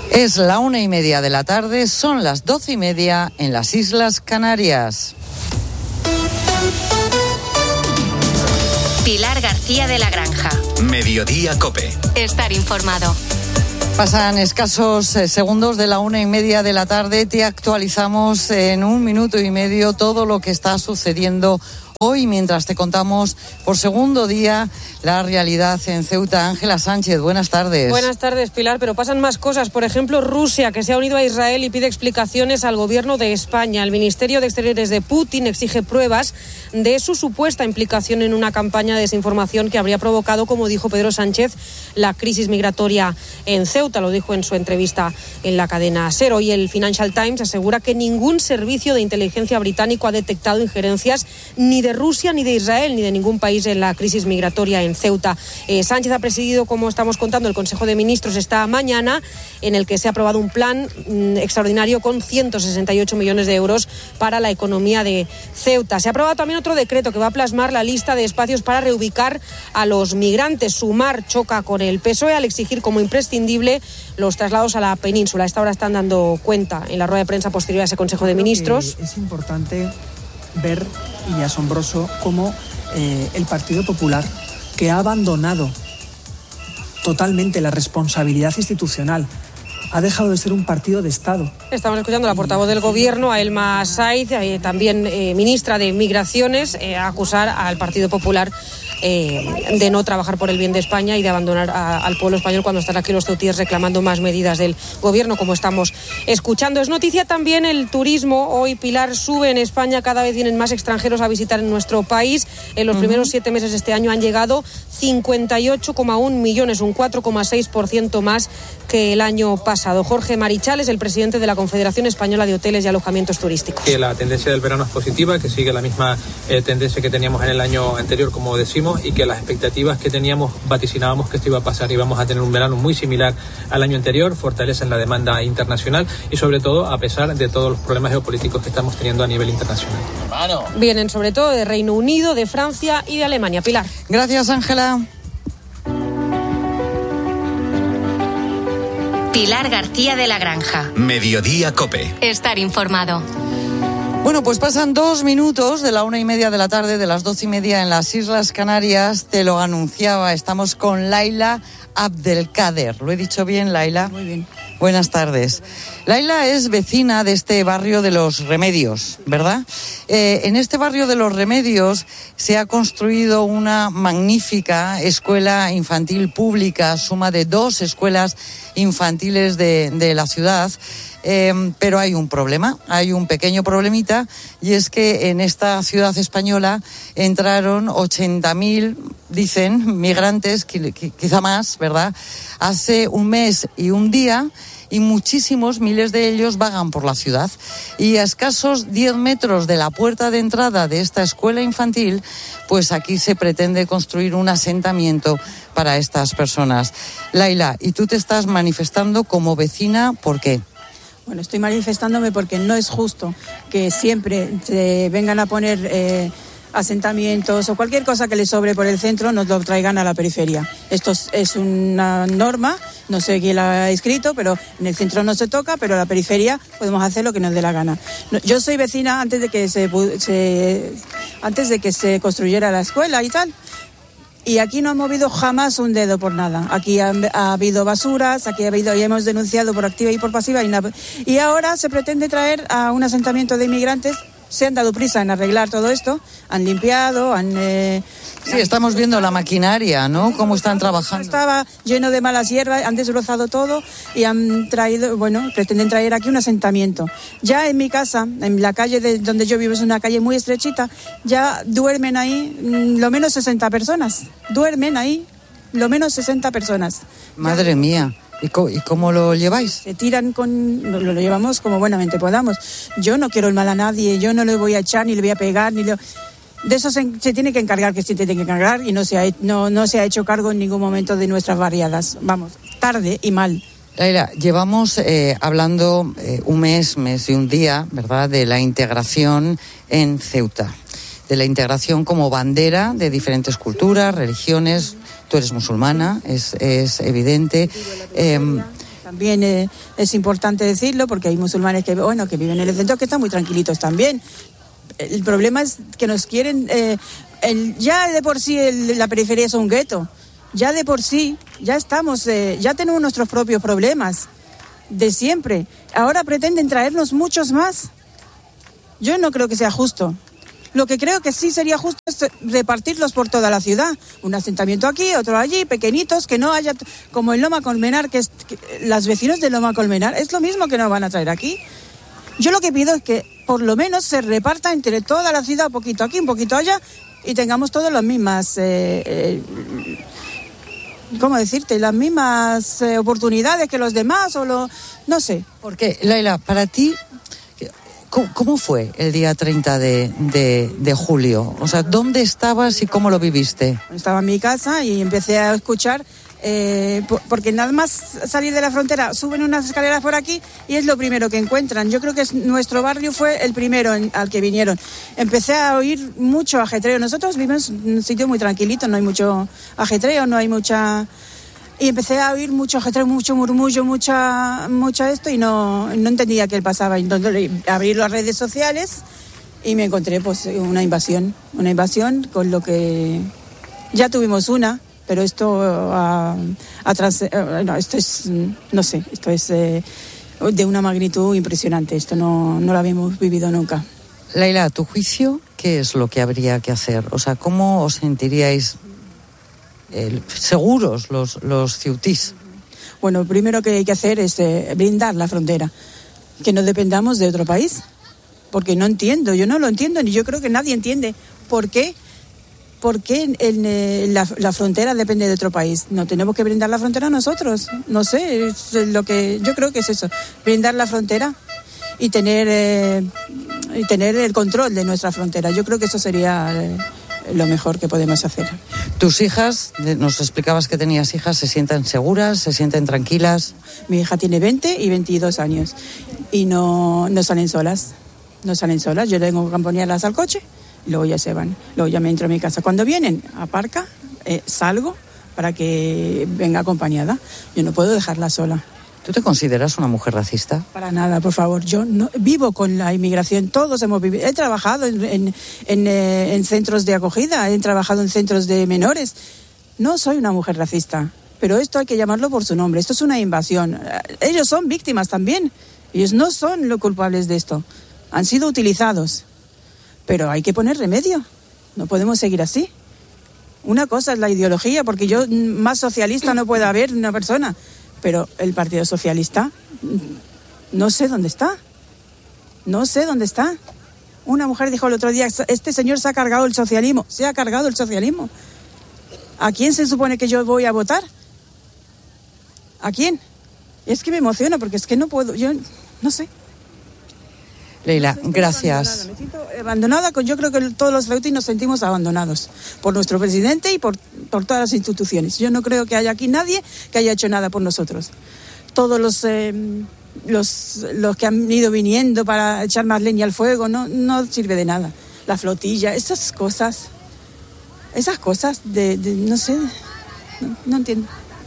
Es la 1:30 de la tarde, son las 12:30 en las Islas Canarias. Pilar García de la Granja. Mediodía COPE. Estar informado. Pasan escasos segundos de la 1:30 de la tarde. Te actualizamos en 1 minuto y medio todo lo que está sucediendo hoy, mientras te contamos por segundo día la realidad en Ceuta. Ángela Sánchez, buenas tardes. Buenas tardes, Pilar, pero pasan más cosas. Por ejemplo, Rusia, que se ha unido a Israel y pide explicaciones al gobierno de España. El Ministerio de Exteriores de Putin exige pruebas de su supuesta implicación en una campaña de desinformación que habría provocado, como dijo Pedro Sánchez, la crisis migratoria en Ceuta. Lo dijo en su entrevista en la cadena SER. Hoy el Financial Times asegura que ningún servicio de inteligencia británico ha detectado injerencias ni de Rusia, ni de Israel, ni de ningún país en la crisis migratoria en Ceuta. Sánchez ha presidido, como estamos contando, el Consejo de Ministros esta mañana, en el que se ha aprobado un plan extraordinario con 168 millones de euros para la economía de Ceuta. Se ha aprobado también otro decreto que va a plasmar la lista de espacios para reubicar a los migrantes. Sumar choca con el PSOE al exigir como imprescindible los traslados a la península. A esta hora están dando cuenta en la rueda de prensa posterior a ese Consejo de Ministros. Es importante ver y asombroso cómo el Partido Popular, que ha abandonado totalmente la responsabilidad institucional, ha dejado de ser un partido de Estado. Estamos escuchando a la portavoz del Gobierno, a Elma Saiz, también ministra de Migraciones, a acusar al Partido Popular de no trabajar por el bien de España y de abandonar al pueblo español cuando están aquí los ceutíes reclamando más medidas del Gobierno, como estamos escuchando. Es noticia también el turismo. Hoy, Pilar, sube en España, cada vez vienen más extranjeros a visitar en nuestro país. En los primeros 7 meses de este año han llegado 58,1 millones, un 4,6% más que el año pasado. Jorge Marichal es el presidente de la Confederación Española de Hoteles y Alojamientos Turísticos. Que la tendencia del verano es positiva, que sigue la misma tendencia que teníamos en el año anterior, como decimos, y que las expectativas que teníamos vaticinábamos que esto iba a pasar. Íbamos a tener un verano muy similar al año anterior, fortaleza en la demanda internacional y sobre todo a pesar de todos los problemas geopolíticos que estamos teniendo a nivel internacional. Vienen sobre todo de Reino Unido, de Francia y de Alemania. Pilar. Gracias, Ángela. Pilar García de la Granja. Mediodía COPE. Estar informado. Bueno, pues pasan 2 minutos de la 1:30 de la tarde, de las 12:30 en las Islas Canarias. Te lo anunciaba, estamos con Laila Abdelkader. ¿Lo he dicho bien, Laila? Muy bien. Buenas tardes. Laila es vecina de este barrio de Los Remedios, ¿verdad? En este barrio de Los Remedios se ha construido una magnífica escuela infantil pública, suma de 2 escuelas infantiles de la ciudad. Pero hay un problema, hay un pequeño problemita, y es que en esta ciudad española entraron 80.000, dicen, migrantes, quizá más, ¿verdad?, hace un mes y un día, y muchísimos, miles de ellos vagan por la ciudad. Y a escasos 10 metros de la puerta de entrada de esta escuela infantil, pues aquí se pretende construir un asentamiento para estas personas. Laila, y tú te estás manifestando como vecina, ¿por qué? Bueno, estoy manifestándome porque no es justo que siempre se vengan a poner asentamientos o cualquier cosa que les sobre por el centro nos lo traigan a la periferia. Esto es una norma, no sé quién la ha escrito, pero en el centro no se toca, pero en la periferia podemos hacer lo que nos dé la gana. Yo soy vecina antes de que se construyera la escuela y tal. Y aquí no han movido jamás un dedo por nada. Aquí ha habido basuras, aquí y hemos denunciado por activa y por pasiva. Y ahora se pretende traer a un asentamiento de inmigrantes. Se han dado prisa en arreglar todo esto, han limpiado, Sí, estamos viendo la maquinaria, ¿no? Cómo están trabajando. Estaba lleno de malas hierbas, han desbrozado todo y pretenden traer aquí un asentamiento. Ya en mi casa, en la calle donde yo vivo, es una calle muy estrechita, ya duermen ahí lo menos 60 personas. Duermen ahí lo menos 60 personas. Madre mía. ¿Y cómo lo lleváis? Se tiran lo llevamos como buenamente podamos. Yo no quiero el mal a nadie, yo no le voy a echar, ni le voy a pegar, de eso se tiene que encargar, que se tiene que encargar, y no se ha hecho cargo en ningún momento de nuestras barriadas. Vamos, tarde y mal. Laila, llevamos hablando un mes y un día, ¿verdad?, de la integración en Ceuta. De la integración como bandera de diferentes culturas, religiones. Tú eres musulmana, es evidente. También es importante decirlo porque hay musulmanes que viven en el centro que están muy tranquilitos también. El problema es que nos quieren... ya de por sí la periferia es un gueto. Ya de por sí, ya tenemos nuestros propios problemas de siempre. Ahora pretenden traernos muchos más. Yo no creo que sea justo. Lo que creo que sí sería justo es repartirlos por toda la ciudad. Un asentamiento aquí, otro allí, pequeñitos, que no haya... Como en Loma Colmenar, las vecinos de Loma Colmenar, es lo mismo que nos van a traer aquí. Yo lo que pido es que por lo menos se reparta entre toda la ciudad, un poquito aquí, un poquito allá, y tengamos todas las mismas... ¿cómo decirte? Las mismas oportunidades que los demás no sé. Porque, Laila, para ti, ¿cómo fue el día 30 de julio? O sea, ¿dónde estabas y cómo lo viviste? Estaba en mi casa y empecé a escuchar, porque nada más salir de la frontera, suben unas escaleras por aquí y es lo primero que encuentran. Yo creo que nuestro barrio fue el primero al que vinieron. Empecé a oír mucho ajetreo. Nosotros vivimos en un sitio muy tranquilito, no hay mucho ajetreo, no hay mucha... Y empecé a oír mucho ajetreo, mucho murmullo, mucha esto y no entendía qué pasaba. Entonces abrí las redes sociales y me encontré pues una invasión con lo que ya tuvimos una. Pero esto esto es, no sé, esto es de una magnitud impresionante. Esto no lo habíamos vivido nunca. Laila, a tu juicio, ¿qué es lo que habría que hacer? O sea, ¿cómo os sentiríais seguros los ceutís? Bueno, lo primero que hay que hacer es blindar la frontera, que no dependamos de otro país. Porque yo no lo entiendo, ni yo creo que nadie entiende por qué la frontera depende de otro país. No tenemos que brindar la frontera nosotros. No sé, yo creo que es eso. Brindar la frontera y tener el control de nuestra frontera. Yo creo que eso sería lo mejor que podemos hacer. ¿Tus hijas, nos explicabas que tenías hijas, se sienten seguras, se sienten tranquilas? Mi hija tiene 20 y 22 años y no salen solas. No salen solas. Yo tengo que acompañarlas al coche. Luego ya se van, luego ya me entro a mi casa. Cuando vienen, aparca, salgo para que venga acompañada. Yo no puedo dejarla sola. ¿Tú te consideras una mujer racista? Para nada, por favor. Yo no vivo con la inmigración, todos hemos vivido. He trabajado en centros de acogida, he trabajado en centros de menores. No soy una mujer racista, pero esto hay que llamarlo por su nombre. Esto es una invasión. Ellos son víctimas también. Ellos no son los culpables de esto. Han sido utilizados. Pero hay que poner remedio. No podemos seguir así. Una cosa es la ideología, porque más socialista no puede haber una persona. Pero el Partido Socialista, no sé dónde está. No sé dónde está. Una mujer dijo el otro día, este señor se ha cargado el socialismo. Se ha cargado el socialismo. ¿A quién se supone que yo voy a votar? ¿A quién? Es que me emociono, porque es que no puedo, yo no sé. Leila, gracias. Me siento abandonada. Yo creo que todos los ceutíes nos sentimos abandonados por nuestro presidente y por todas las instituciones. Yo no creo que haya aquí nadie que haya hecho nada por nosotros. Todos los que han ido viniendo para echar más leña al fuego no sirve de nada. La flotilla, esas cosas de no sé, no entiendo.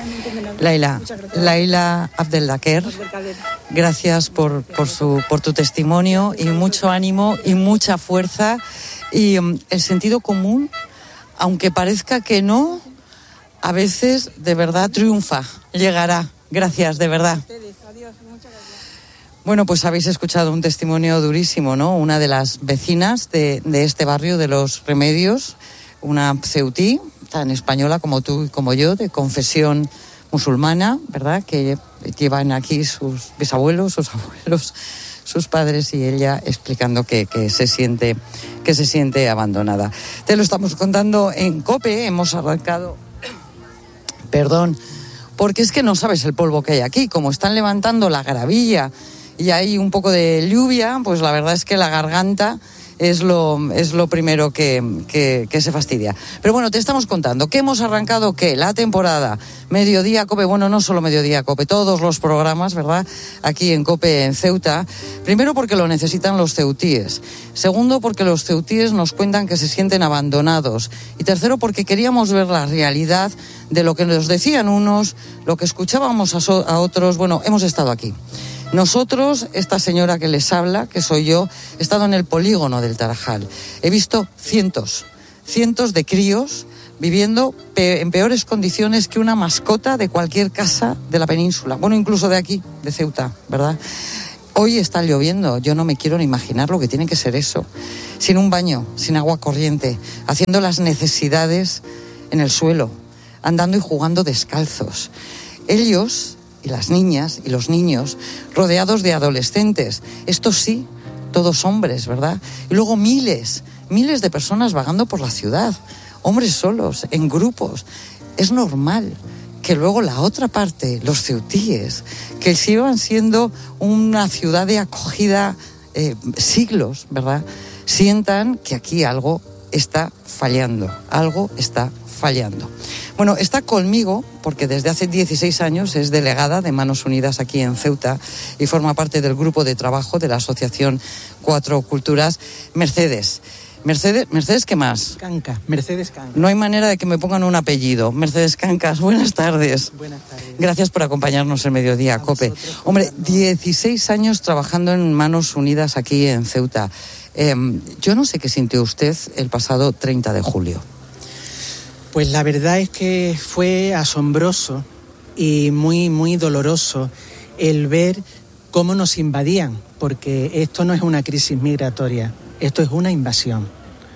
Laila Abdelkader, gracias por tu testimonio y mucho ánimo y mucha fuerza y el sentido común, aunque parezca que no, a veces de verdad triunfa, llegará. Gracias, de verdad. Bueno, pues habéis escuchado un testimonio durísimo, ¿no? Una de las vecinas de este barrio de Los Remedios, una ceutí, tan española como tú y como yo, de confesión musulmana, ¿verdad? Que llevan aquí sus bisabuelos, sus abuelos, sus padres y ella explicando que se siente abandonada. Te lo estamos contando en COPE, hemos arrancado... Perdón, porque es que no sabes el polvo que hay aquí. Como están levantando la gravilla y hay un poco de lluvia, pues la verdad es que la garganta es lo primero que se fastidia. Pero bueno, te estamos contando que hemos arrancado la temporada Mediodía COPE, bueno, no solo Mediodía COPE, todos los programas, ¿verdad? Aquí en COPE en Ceuta. Primero porque lo necesitan los ceutíes. Segundo porque los ceutíes nos cuentan que se sienten abandonados. Y tercero porque queríamos ver la realidad de lo que nos decían unos, lo que escuchábamos a otros. Bueno, hemos estado aquí. Nosotros, esta señora que les habla, que soy yo, he estado en el polígono del Tarajal. He visto cientos de críos viviendo en peores condiciones que una mascota de cualquier casa de la península. Bueno, incluso de aquí, de Ceuta, ¿verdad? Hoy está lloviendo, yo no me quiero ni imaginar lo que tiene que ser eso. Sin un baño, sin agua corriente, haciendo las necesidades en el suelo, andando y jugando descalzos. Ellos, y las niñas y los niños, rodeados de adolescentes, estos sí, todos hombres, ¿verdad? Y luego miles de personas vagando por la ciudad, hombres solos, en grupos. Es normal que luego la otra parte, los ceutíes, que sigan siendo una ciudad de acogida siglos, ¿verdad?, sientan que aquí algo está fallando. Bueno, está conmigo, porque desde hace 16 años es delegada de Manos Unidas aquí en Ceuta y forma parte del grupo de trabajo de la asociación Cuatro Culturas, Mercedes, ¿qué más? Mercedes Canca. No hay manera de que me pongan un apellido. Mercedes Cancas, buenas tardes. Buenas tardes. Gracias por acompañarnos en Mediodía COPE. Hombre, 16 años trabajando en Manos Unidas aquí en Ceuta. Yo no sé qué sintió usted el pasado 30 de julio. Pues la verdad es que fue asombroso y muy doloroso el ver cómo nos invadían, porque esto no es una crisis migratoria, esto es una invasión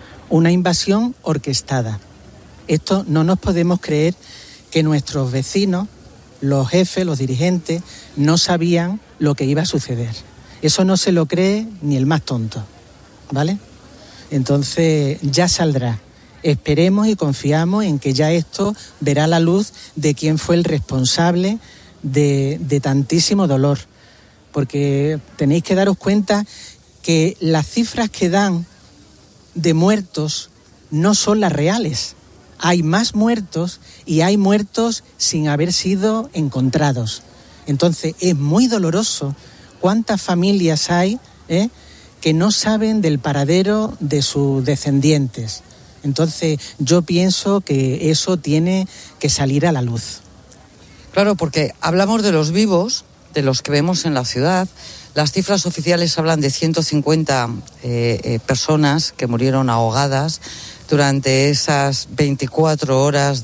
orquestada. Esto no nos podemos creer que nuestros vecinos, los jefes, los dirigentes, no sabían lo que iba a suceder. Eso no se lo cree ni el más tonto, ¿vale? Entonces ya saldrá. Esperemos y confiamos en que ya esto verá la luz de quién fue el responsable de tantísimo dolor. Porque tenéis que daros cuenta que las cifras que dan de muertos no son las reales. Hay más muertos y hay muertos sin haber sido encontrados. Entonces es muy doloroso cuántas familias hay que no saben del paradero de sus descendientes. Entonces yo pienso que eso tiene que salir a la luz. Claro, porque hablamos de los vivos, de los que vemos en la ciudad. Las cifras oficiales hablan de 150 personas que murieron ahogadas durante esas 24 horas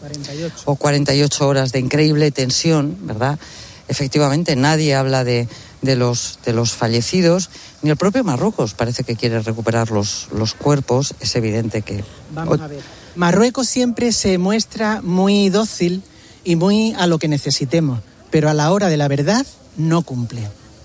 48 horas de increíble tensión, ¿verdad? Efectivamente, nadie habla de los fallecidos, ni el propio Marruecos parece que quiere recuperar los cuerpos. Es evidente que... Vamos a ver. Marruecos siempre se muestra muy dócil y muy a lo que necesitemos, pero a la hora de la verdad no cumple.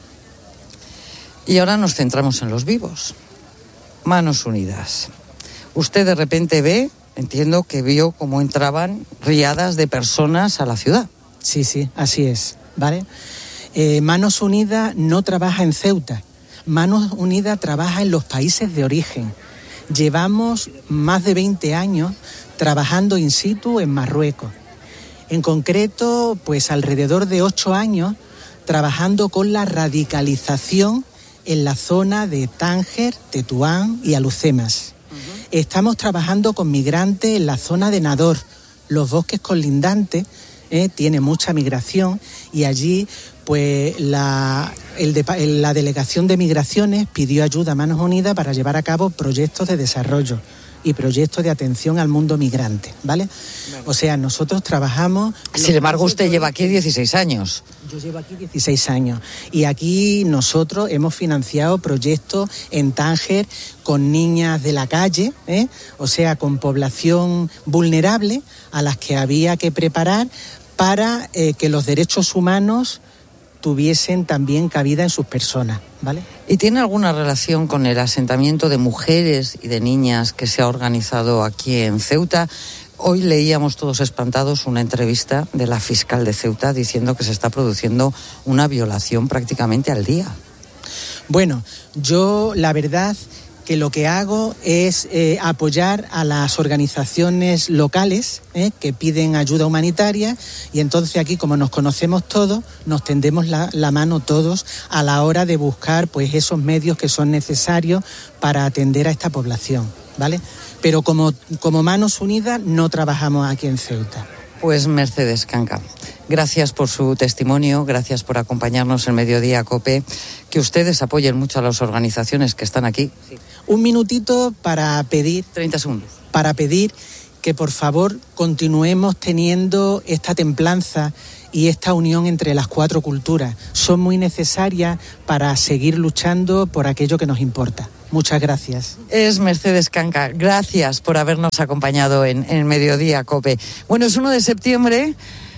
Y ahora nos centramos en los vivos. Manos Unidas. Usted de repente entiendo que vio cómo entraban riadas de personas a la ciudad. Sí, así es, ¿vale? Manos Unidas no trabaja en Ceuta. Manos Unidas trabaja en los países de origen. Llevamos más de 20 años trabajando in situ en Marruecos. En concreto, pues alrededor de 8 años trabajando con la radicalización en la zona de Tánger, Tetuán y Alhucemas. Estamos trabajando con migrantes en la zona de Nador, los bosques colindantes, tiene mucha migración y allí pues la Delegación de Migraciones pidió ayuda a Manos Unidas para llevar a cabo proyectos de desarrollo y proyectos de atención al mundo migrante, ¿vale? O sea, nosotros trabajamos... Sin embargo, usted lleva aquí 16 años. Yo llevo aquí 16 años y aquí nosotros hemos financiado proyectos en Tánger con niñas de la calle, o sea, con población vulnerable a las que había que preparar para que los derechos humanos tuviesen también cabida en sus personas, ¿vale? ¿Y tiene alguna relación con el asentamiento de mujeres y de niñas que se ha organizado aquí en Ceuta? Hoy leíamos todos espantados una entrevista de la fiscal de Ceuta diciendo que se está produciendo una violación prácticamente al día. Bueno, yo la verdad que lo que hago es apoyar a las organizaciones locales que piden ayuda humanitaria, y entonces aquí, como nos conocemos todos, nos tendemos la mano todos a la hora de buscar pues esos medios que son necesarios para atender a esta población, ¿vale? Pero como Manos Unidas no trabajamos aquí en Ceuta. Pues Mercedes Canca, gracias por su testimonio, gracias por acompañarnos en Mediodía COPE, que ustedes apoyen mucho a las organizaciones que están aquí. Sí. Un minutito para pedir... 30 segundos. Para pedir que por favor continuemos teniendo esta templanza y esta unión entre las 4 culturas. Son muy necesarias para seguir luchando por aquello que nos importa. Muchas gracias. Es Mercedes Canca. Gracias por habernos acompañado en Mediodía COPE. Bueno, es 1 de septiembre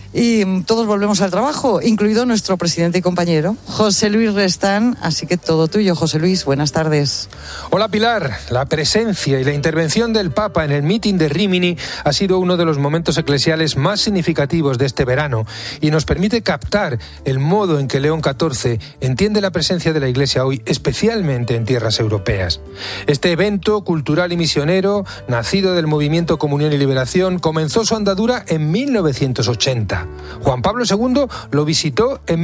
y todos volvemos al trabajo, incluido nuestro presidente y compañero, José Luis Restán. Así que todo tuyo, José Luis. Buenas tardes. Hola, Pilar. La presencia y la intervención del Papa en el mitin de Rímini ha sido uno de los momentos eclesiales más significativos de este verano y nos permite captar el modo en que León XIV entiende la presencia de la Iglesia hoy, especialmente en tierras europeas. Este evento cultural y misionero, nacido del movimiento Comunión y Liberación, comenzó su andadura en 1980. Juan Pablo II lo visitó en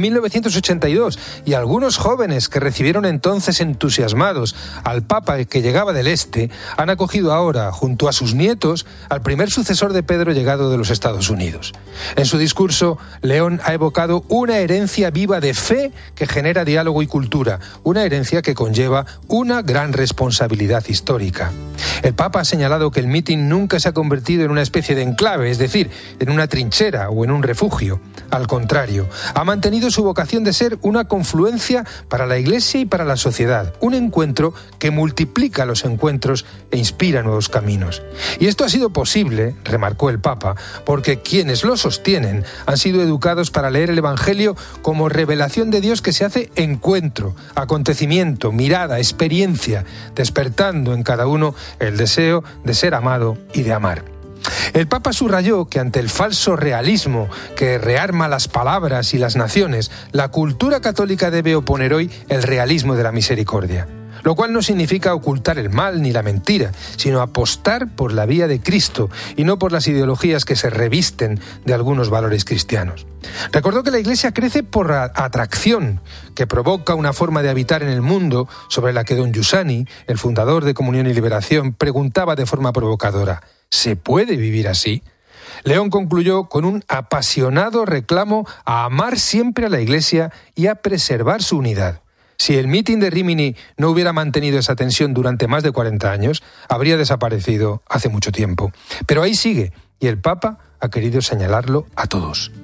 1982 y algunos jóvenes que recibieron entonces entusiasmados al Papa que llegaba del Este han acogido ahora, junto a sus nietos, al primer sucesor de Pedro llegado de los Estados Unidos. En su discurso, León ha evocado una herencia viva de fe que genera diálogo y cultura, una herencia que conlleva una gran responsabilidad histórica. El Papa ha señalado que el mitin nunca se ha convertido en una especie de enclave, es decir, en una trinchera o en un refugio. Al contrario, ha mantenido su vocación de ser una confluencia para la Iglesia y para la sociedad, un encuentro que multiplica los encuentros e inspira nuevos caminos. Y esto ha sido posible, remarcó el Papa, porque quienes lo sostienen han sido educados para leer el Evangelio como revelación de Dios que se hace encuentro, acontecimiento, mirada, experiencia, despertando en cada uno el deseo de ser amado y de amar. El Papa subrayó que ante el falso realismo que rearma las palabras y las naciones, la cultura católica debe oponer hoy el realismo de la misericordia. Lo cual no significa ocultar el mal ni la mentira, sino apostar por la vía de Cristo y no por las ideologías que se revisten de algunos valores cristianos. Recordó que la Iglesia crece por atracción, que provoca una forma de habitar en el mundo sobre la que don Giussani, el fundador de Comunión y Liberación, preguntaba de forma provocadora: ¿se puede vivir así? León concluyó con un apasionado reclamo a amar siempre a la Iglesia y a preservar su unidad. Si el mitin de Rímini no hubiera mantenido esa tensión durante más de 40 años, habría desaparecido hace mucho tiempo. Pero ahí sigue, y el Papa ha querido señalarlo a todos.